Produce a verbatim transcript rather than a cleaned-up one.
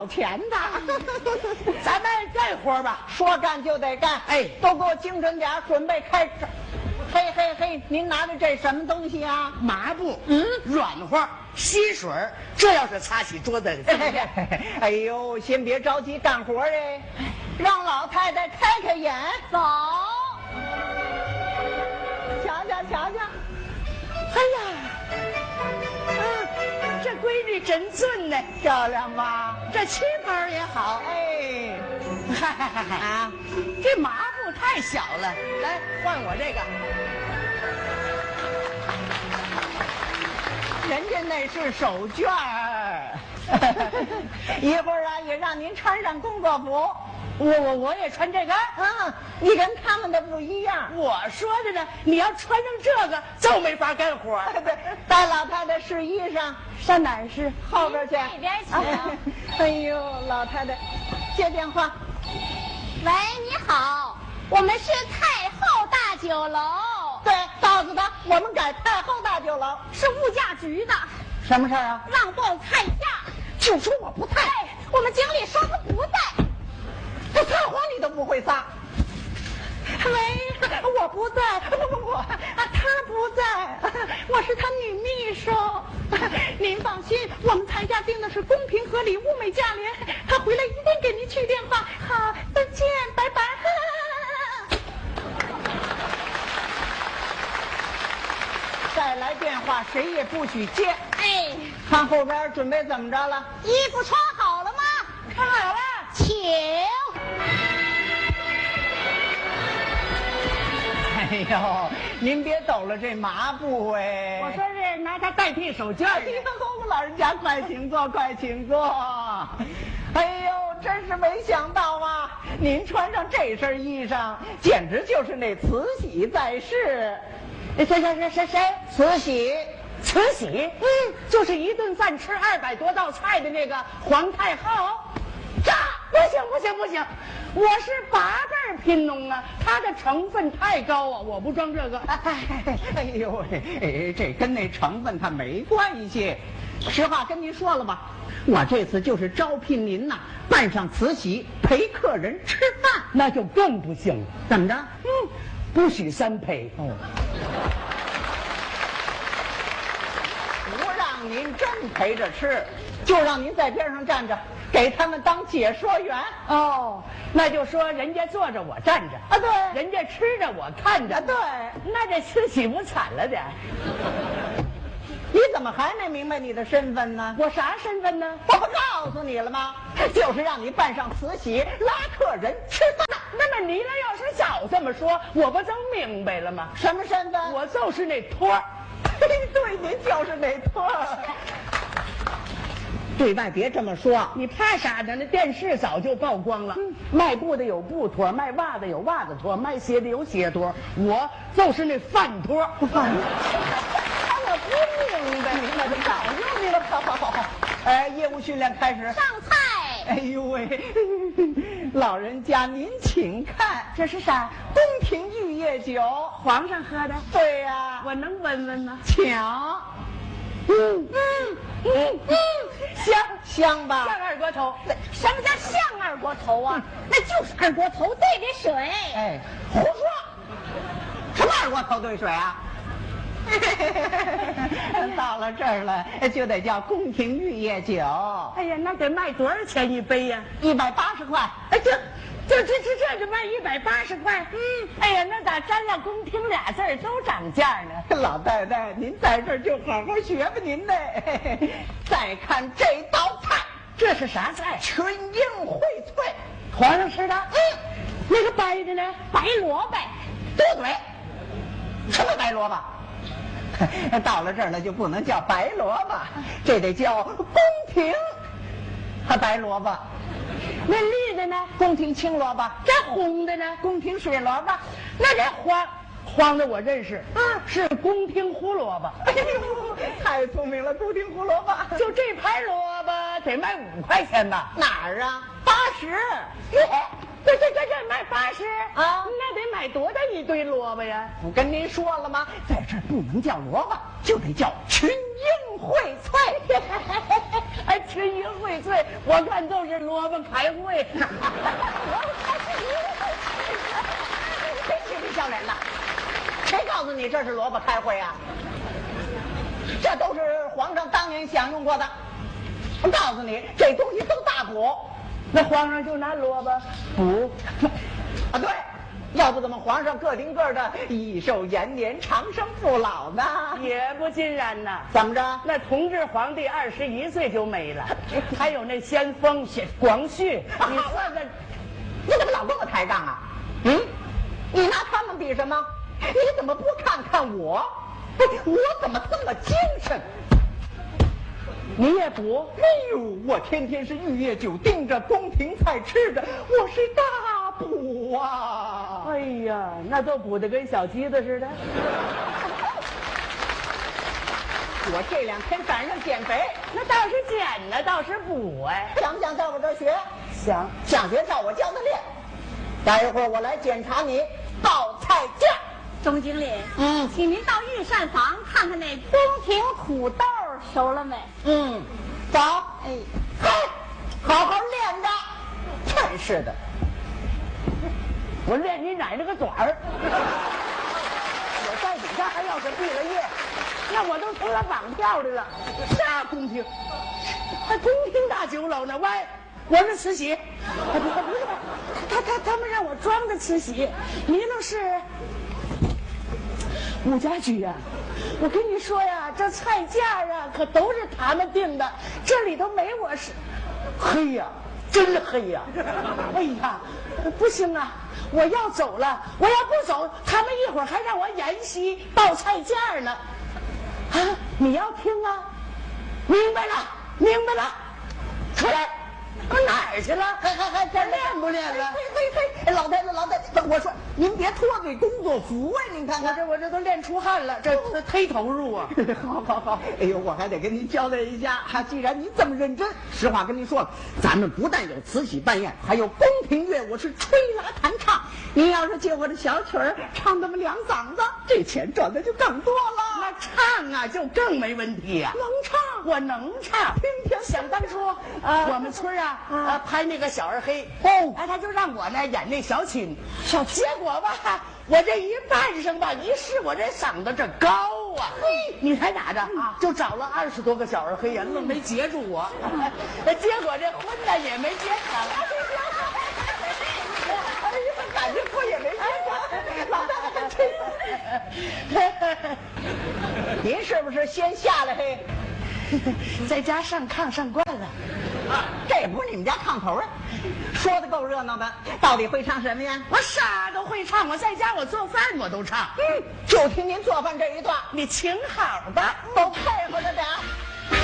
钱的， 咱们干活吧， 说干就得干。 哎， 都给我精神点，准备开始。嘿嘿嘿，您拿的这什么东西啊？ 麻布，嗯，软和，吸水，这要是擦起桌子， 哎呦，先别着急干活哎，让老太太开开眼。 走， 瞧瞧瞧瞧， 哎呀，啊，这闺女真俊呢， 漂亮吧？ 这旗袍也好， 哎， 嗨嗨嗨嗨啊， 这麻布太小了，来换我这个。 人家那是手绢儿，一会儿啊也让您穿上工作服。 我我我也穿这个， 嗯，你跟他们的不一样。 我说的呢，你要穿上这个就没法干活。 对，带老太太试衣裳， 上哪儿试？ 后边去。 那边请。 哎呦，老太太，接电话。 喂，你好，我们是太后大酒楼。 对，告诉他我们改太后大酒楼。 是物价局的。 什么事儿啊？ 让报菜价。 就说我不在， 哎，我们经理说他不在。 这撒谎你都不会撒。喂，我不在，不不不，啊，他不在，我是他女秘书。您放心，我们裁价定的是公平合理、物美价廉。他回来一定给您去电话。好，再见，拜拜。再来电话，谁也不许接。 哎， 看后边准备怎么着了？ 衣服穿好了吗？ 看好了， 请。 哎呦，您别抖了这麻布哎！ 我说是拿它代替手绢。 哎呦，老人家快请坐，快请坐。哎呦，真是没想到啊！您穿上这身衣裳，简直就是那慈禧在世。 谁谁谁谁谁？ 慈禧， 慈禧，嗯，就是一顿饭吃二百多道菜的那个皇太后。这不行不行不行，我是八辈儿贫农啊，它的成分太高啊，我不装这个。 哎哎呦喂，哎，这跟那成分它没关系。实话跟您说了吧，我这次就是招聘您呐，扮上慈禧陪客人吃饭， 那就更不行了。 怎么着？ 嗯，不许三陪。 哦，不让您真陪着吃，就让您在边上站着，给他们当解说员。 哦，那就说人家坐着我站着啊，对， 人家吃着我看着。 啊，对， 那这慈禧不惨了点？ 你怎么还没明白你的身份呢？ 我啥身份呢？ 我不告诉你了吗？就是让你扮上慈禧拉客人吃饭。 那么你呢？要是早这么说，我不就明白了吗？ 什么身份？ 我就是那托儿。 对，您就是那托儿。对外别这么说， 你怕啥呢？那电视早就曝光了。嗯、卖布的有布托，卖袜子有袜子托，卖鞋的有鞋托，我就是那饭托。 饭托。我不明白，明白就早就明白。好好好好，哎，业务训练开始。 上菜。 哎呦喂，老人家您请看， 这是啥？ 宫廷玉液酒， 皇上喝的。 对呀、啊， 我能闻闻吗？ 请。 嗯嗯嗯嗯，香香吧？ 像二锅头。 什么叫像二锅头啊？那就是二锅头兑的水。 哎，胡说！什么二锅头兑水啊？到了这儿了，就得叫宫廷玉液酒。 哎呀，那得卖多少钱一杯呀？ 一百八十块。 哎，这这这这这就卖一百八十块。嗯，哎呀，那咋沾了宫廷俩字儿都涨价呢？ 老太太，您在这儿就好好学吧您的。再看这道菜， 这是啥菜？ 群英荟萃， 皇上吃的。嗯，那个白的呢？ 白萝卜。 多嘴。什么白萝卜？到了这儿了就不能叫白萝卜，这得叫宫廷白萝卜。 那绿的呢？ 宫廷青萝卜。 这红的呢？ 宫廷水萝卜。 那这黄黄的我认识，嗯，是宫廷胡萝卜。 哎呦，太聪明了，宫廷胡萝卜。 就这盘萝卜得卖五块钱吧？ 哪儿啊？八十。 这这这这卖八十啊？ 那得买多大一堆萝卜呀？ 我跟您说了吗？在这儿不能叫萝卜，就得叫群英荟萃。 还吃一荟萃，我看都是萝卜开会。 谁气你笑脸了？谁告诉你这是萝卜开会啊？这都是皇上当年享用过的。我告诉你，这东西都大补。 那皇上就拿萝卜补啊，对，要不怎么皇上个顶个的益寿延年、长生不老呢？ 也不尽然呐。 怎么着？ 那同治皇帝二十一岁就没了，还有那先锋广旭，你算算， 你怎么老跟我抬杠啊？嗯，你拿他们比什么？你怎么不看看我？我怎么这么精神？ 你也补？ 哎呦，我天天是玉液酒盯着，宫廷菜吃着，我是大补啊！ 哎呀，那都补得跟小鸡子似的。 我这两天赶上减肥， 那倒是减呢，倒是补哎。 想不想在我这儿学？ 想想学，照我教的练。待一会儿我来检查你报菜价。 钟经理， 嗯， 请您到御膳房看看那宫廷土豆熟了没？ 嗯，走。 哎， 嘿，好好练着。真是的， 我练你奶奶个短儿！我在底下还要是毕了业，那我都成了绑票的了。啥宫廷？还宫廷大酒楼呢？喂，我是慈禧。哎，不不是，他他他们让我装着慈禧，你那是武家驹呀。我跟你说呀，这菜价啊可都是他们定的，这里头没我是。黑呀，真黑呀！哎呀，不行啊！我要走了，我要不走，他们一会儿还让我沿袭报菜价呢。啊，你要听啊？明白了，明白了，出来。我哪儿去了？ 还还还这练不练了？ 嘿嘿嘿，老太太老太太，我说您别脱这工作服啊，您看看。 我这我这都练出汗了，这这忒投入啊！ 好好好，哎呦，我还得跟您交代一下，哈，既然您这么认真，实话跟您说了，咱们不但有慈禧扮演，还有宫廷乐，我是吹拉弹唱。您要是借我的小曲儿唱那么两嗓子，这钱赚的就更多了。 那唱啊，就更没问题呀、啊。 能唱， 我能唱。 听听， 想当初， 啊我们村啊， 啊呃，拍那个小二黑， 哦哎，他就让我呢演那小青， 小结果吧，我这一扮上吧，一试我这嗓子这高啊，嘿，你猜咋着啊？就找了二十多个小二黑呀，愣没截住我，结果这婚呢也没结成。 哎呀，感情婚也没结成，老太太真。您是不是先下来嘿？ 在家上炕上惯了， 这不是你们家炕头啊？说的够热闹的，到底会唱什么呀？ 我啥都会唱，我在家我做饭我都唱。 嗯，就听您做饭这一段， 你请好吧， 都配合着点儿。